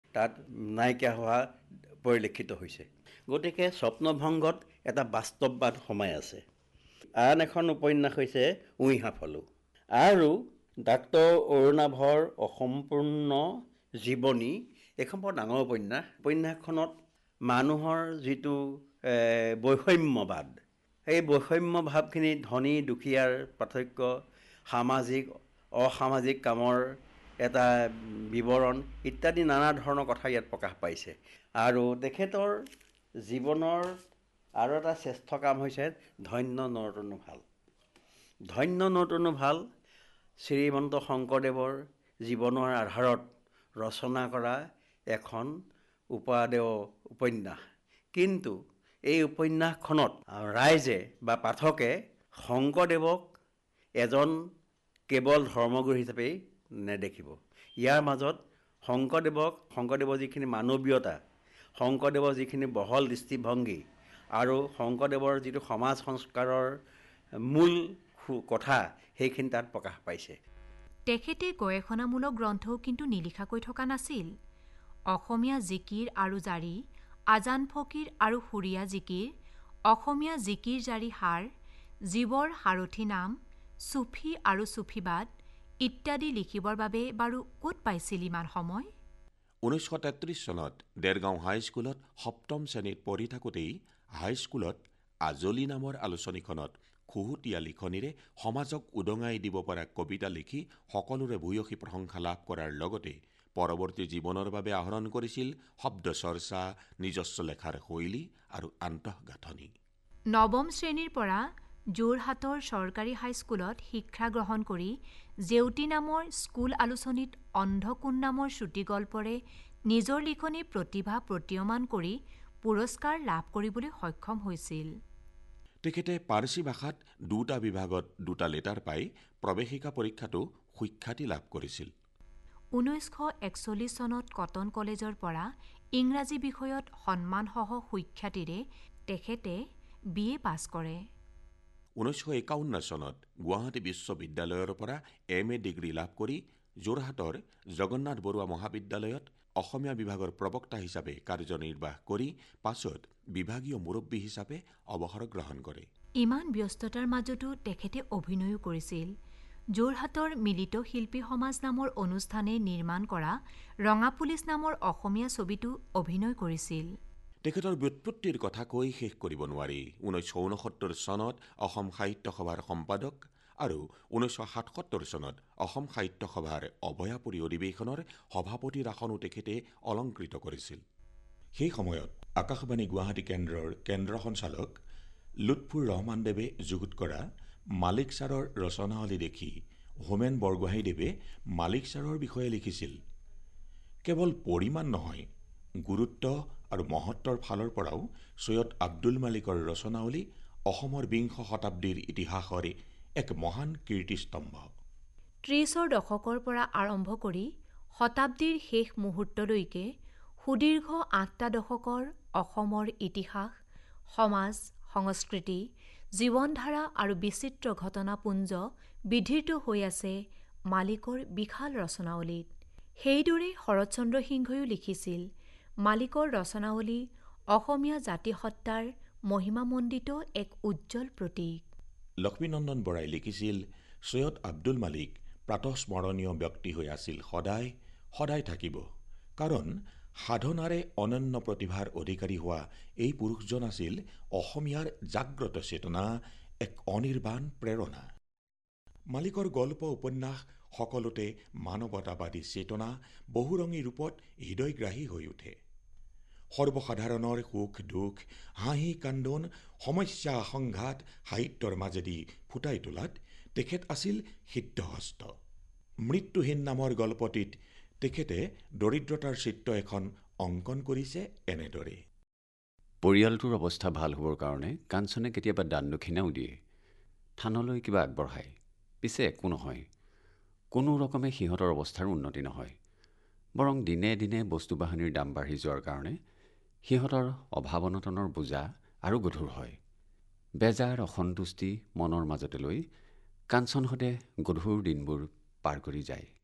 তাত নাইকিয়া হোৱা পৰিলক্ষিত হৈছে। গতিকে স্বপ্নভংগত এটা বাস্তৱবাদ সোমাই আছে। আন এখন উপন্যাস হৈছে উই সাফলো, আৰু ডাক্তৰ অৰুণাভৰ অসম্পূৰ্ণ জীৱনী। এইখন বৰ ডাঙৰ উপন্যাস। উপন্যাসখনত মানুহৰ যিটো বৈষম্যবাদ, সেই বৈষম্যভাৱখিনি ধনী দুখীয়াৰ পাৰ্থক্য, সামাজিক অসামাজিক কামৰ এটা বিৱৰণ ইত্যাদি নানা ধৰণৰ কথা ইয়াত প্ৰকাশ পাইছে। আৰু তেখেতৰ জীৱনৰ আৰু এটা শ্ৰেষ্ঠ কাম হৈছে ধন্য নৰতনু ভাল। ধন্য নৰতনু ভাল শ্ৰীমন্ত শংকৰদেৱৰ জীৱনৰ আধাৰত ৰচনা কৰা এখন উপাদেয় উপন্যাস। কিন্তু এই উপন্যাসখনত ৰাইজে বা পাঠকে শংকৰদেৱক এজন কেৱল ধৰ্মগুৰু হিচাপেই নেদেখিব। ইয়াৰ মাজত শংকৰদেৱৰ যিখিনি মানৱীয়তা, শংকৰদেৱৰ যিখিনি বহল দৃষ্টিভংগী আৰু শংকৰদেৱৰ যিটো সমাজ সংস্কাৰৰ মূল কথা, সেইখিনি তাত প্ৰকাশ পাইছে। তেখেতে গৱেষণামূলক গ্ৰন্থও কিন্তু নিলিখাকৈ থকা নাছিল। অসমীয়া জিকিৰ আৰু জাৰি, আজান ফকীৰ আৰু সুৰীয়া জিকিৰ, অসমীয়া জিকিৰ জাৰি সাৰ, জীৱৰ সাৰথি নাম, চুফী আৰু চুফীবাদ ইত্যাদি লিখিবৰ বাবে বাৰু ক'ত পাইছিল ইমান সময়? 1933 চনত দেৰগাঁও হাইস্কুলত 7ম শ্ৰেণীত পঢ়ি থাকোঁতেই হাইস্কুলত আজলি নামৰ আলোচনীখনত খুহুতীয়া লিখনিৰে সমাজক উদঙাই দিব পৰা কবিতা লিখি সকলোৰে ভূয়সী প্ৰশংসা লাভ কৰাৰ লগতে পৰৱৰ্তী জীৱনৰ বাবে আহৰণ কৰিছিল শব্দ চৰ্চা, নিজস্ব লেখাৰ শৈলী আৰু আন্তঃগাঁথনি। 9ম শ্ৰেণীৰ পৰা যোৰহাটৰ চৰকাৰী হাইস্কুলত শিক্ষা গ্ৰহণ কৰি জেউতী নামৰ স্কুল আলোচনীত অন্ধকোণ নামৰ চুটিগল্পৰে নিজৰ লিখনি প্ৰতিভা প্ৰতীয়মান কৰি পুৰস্কাৰ লাভ কৰিবলৈ সক্ষম হৈছিল। তেখেতে পাৰ্চী ভাষাত 2টা বিভাগত 2টা লেটাৰ পাই প্ৰৱেশিকা পৰীক্ষাতো সুখ্যাতি লাভ কৰিছিল। 1941 চনত কটন কলেজৰ পৰা ইংৰাজী বিষয়ত সন্মানসহ সুখ্যাতিৰে তেখেতে BA পাছ কৰে। 1951 চনত গুৱাহাটী বিশ্ববিদ্যালয়ৰ পৰা MA ডিগ্ৰী লাভ কৰি যোৰহাটৰ জগন্নাথ বৰুৱা মহাবিদ্যালয়ত অসমীয়া বিভাগৰ প্ৰবক্তা হিচাপে কাৰ্যনিৰ্বাহ কৰি পাছত বিভাগীয় মুৰব্বী হিচাপে অৱসৰ গ্ৰহণ কৰে। ইমান ব্যস্ততাৰ মাজতো তেখেতে অভিনয়ো কৰিছিল। যোৰহাটৰ মিলিত শিল্পী সমাজ নামৰ অনুষ্ঠানে নিৰ্মাণ কৰা ৰঙা পুলিচ নামৰ অসমীয়া ছবিতো অভিনয় কৰিছিল। তেখেতৰ ব্যুৎপত্তিৰ কথা কৈ শেষ কৰিব নোৱাৰি। 1969 চনত অসম সাহিত্য সভাৰ সম্পাদক আৰু 1977 চনত অসম সাহিত্য সভাৰ অভয়াপুৰী অধিৱেশনৰ সভাপতিৰ আসনো তেখেতে অলংকৃত কৰিছিল। সেই সময়ত আকাশবাণী গুৱাহাটী কেন্দ্ৰৰ কেন্দ্ৰ সঞ্চালক লুৎফুৰ ৰহমানদেৱে যুগুত কৰা মালিক ছাৰৰ ৰচনাৱলী দেখি হোমেন বৰগোহাঞিদেৱে মালিক ছাৰৰ বিষয়ে লিখিছিল, কেৱল পৰিমাণ নহয়, গুৰুত্ব আৰু মহত্বৰ ফালৰ পৰাও সৈয়দ আব্দুল মালিকৰ ৰচনাৱলী অসমৰ 20শ শতাব্দীৰ ইতিহাসৰ এক মহান কীৰ্তিস্তম্ভ। 30ৰ দশকৰ পৰা আৰম্ভ কৰি শতাব্দীৰ শেষ মুহূৰ্তলৈকে সুদীৰ্ঘ 8টা দশকৰ অসমৰ ইতিহাস, সমাজ, সংস্কৃতি, জীৱনধাৰা আৰু বিচিত্ৰ ঘটনাপুঞ্জ বিধৃত হৈ আছে মালিকৰ বিশাল ৰচনাৱলীত। সেইদৰেই শৰৎচন্দ্ৰ সিংহইও লিখিছিল, মালিকৰ ৰচনাৱলী অসমীয়া জাতিসত্তাৰ মহিমামণ্ডিত এক উজ্জ্বল প্ৰতীক। লক্ষ্মীনন্দন বৰাই লিখিছিল, সৈয়দ আব্দুল মালিক প্ৰাতঃস্মৰণীয় ব্যক্তি হৈ আছিল সদায়, সদায় থাকিব। কাৰণ সাধনাৰে অনন্য প্ৰতিভাৰ অধিকাৰী হোৱা এই পুৰুষজন আছিল অসমীয়াৰ জাগ্ৰত চেতনা, এক অনিৰ্বাণ প্ৰেৰণা। মালিকৰ গল্প উপন্যাস সকলোতে মানৱতাবাদী চেতনা বহুৰঙী ৰূপত হৃদয়গ্ৰাহী হৈ উঠে। সৰ্বসাধাৰণৰ সুখ দুখ, হাঁহি কান্দোন, সমস্যা সংঘাত সাহিত্যৰ মাজেদি ফুটাই তোলাত তেখেত আছিল সিদ্ধহস্ত। মৃত্যুহীন নামৰ গল্পটিত তেখেতে দৰিদ্ৰতাৰ চিত্ৰ এখন অংকন কৰিছে এনেদৰে। পৰিয়ালটোৰ অৱস্থা ভাল হ'বৰ কাৰণে কাঞ্চনে কেতিয়াবা দান দক্ষিণাও দিয়ে, থানলৈ কিবা আগবঢ়ায়। পিছে একো নহয়, কোনো ৰকমে সিহঁতৰ অৱস্থাৰ উন্নতি নহয়, বৰং দিনে দিনে বস্তু বাহানিৰ দাম বাঢ়ি যোৱাৰ কাৰণে সিহঁতৰ অভাৱ অনটনৰ বোজা আৰু গধুৰ হয়। বেজাৰ অসন্তুষ্টি মনৰ মাজতে লৈ কাঞ্চনহঁতে গধুৰ দিনবোৰ পাৰ কৰি যায়।